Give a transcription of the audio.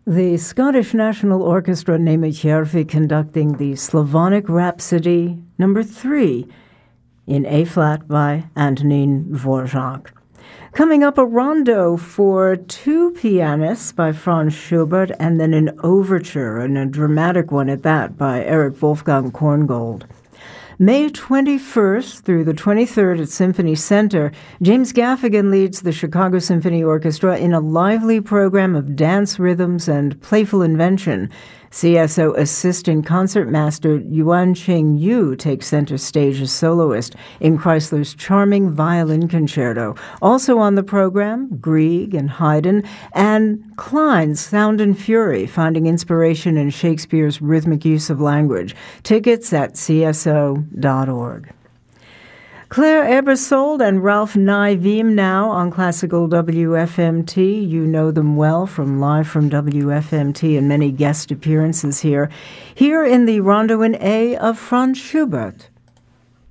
The Scottish National Orchestra Nemachervi conducting the Slavonic Rhapsody No. 3 in A-flat by Antonín Dvorak. Coming up, a rondo for two pianists by Franz Schubert, and then an overture, and a dramatic one at that, by Erich Wolfgang Korngold. May 21st through the 23rd at Symphony Center, James Gaffigan leads the Chicago Symphony Orchestra in a lively program of dance rhythms and playful invention. CSO assistant concertmaster Yuan Ching Yu takes center stage as soloist in Chrysler's charming violin concerto. Also on the program, Grieg and Haydn, and Klein's Sound and Fury, finding inspiration in Shakespeare's rhythmic use of language. Tickets at cso.org. Claire Ebersold and Ralph Nye-Veem now on Classical WFMT. You know them well from Live from WFMT and many guest appearances here. Here in the Rondo in A of Franz Schubert.